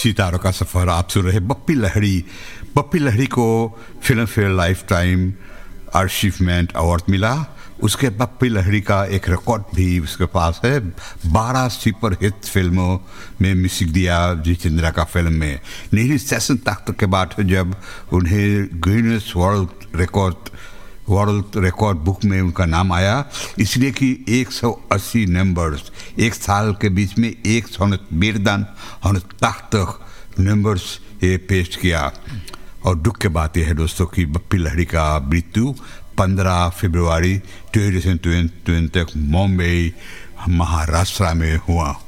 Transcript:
सितारों का सफ़र आप सुन रहे। बप्पी लहड़ी को film fair life time achievement award मिला। उसके बप्पी लहड़ी का एक रिकॉर्ड भी उसके पास है। 12 सुपर हिट फिल्मों में म्यूजिक दिया जितेंद्र का फिल्म में। नीली सेशन तक के बाद जब उन्हें गिनीज वर्ल्ड रिकॉर्ड बुक में उनका नाम आया, इसलिए कि 180 नंबर्स एक साल के बीच में 100 नंबर्स ये पेश किया। और दुख की बात यह है दोस्तों कि बप्पी लहड़ी का मृत्यु 15 फरवरी 2020 मुंबई महाराष्ट्र में हुआ।